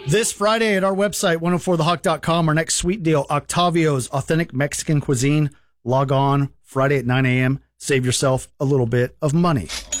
This Friday at our website, 104thehawk.com, our next sweet deal, Octavio's Authentic Mexican Cuisine. Log on Friday at 9 a.m. Save yourself a little bit of money.